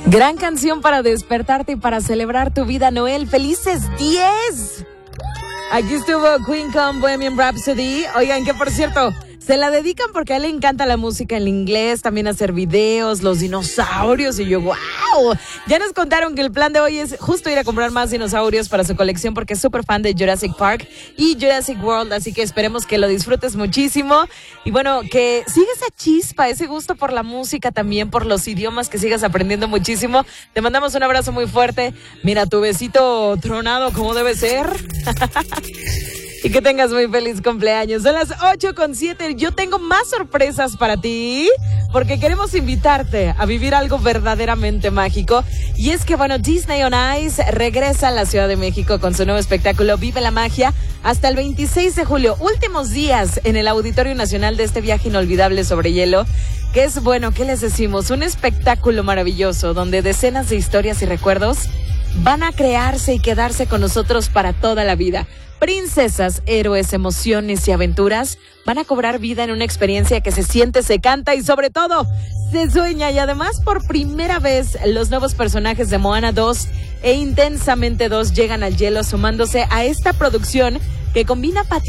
Gran canción para despertarte y para celebrar tu vida, Noel. ¡Felices 10! Aquí estuvo Queen con Bohemian Rhapsody. Oigan, que por cierto, se la dedican porque a él le encanta la música en inglés, también hacer videos, los dinosaurios, y yo, ¡wow! Ya nos contaron que el plan de hoy es justo ir a comprar más dinosaurios para su colección porque es súper fan de Jurassic Park y Jurassic World, así que esperemos que lo disfrutes muchísimo. Y bueno, que sigas esa chispa, ese gusto por la música también, por los idiomas, que sigas aprendiendo muchísimo. Te mandamos un abrazo muy fuerte. Mira, tu besito tronado como debe ser. Y que tengas muy feliz cumpleaños. Son las 8:07. Yo tengo más sorpresas para ti, porque queremos invitarte a vivir algo verdaderamente mágico. Y es que, bueno, Disney on Ice regresa a la Ciudad de México con su nuevo espectáculo Vive la Magia hasta el 26 de julio. Últimos días en el Auditorio Nacional de este viaje inolvidable sobre hielo. Que es, bueno, ¿qué les decimos? Un espectáculo maravilloso donde decenas de historias y recuerdos van a crearse y quedarse con nosotros para toda la vida. Princesas, héroes, emociones y aventuras van a cobrar vida en una experiencia que se siente, se canta y sobre todo se sueña. Y además, por primera vez, los nuevos personajes de Moana 2 e Intensamente 2 llegan al hielo, sumándose a esta producción que combina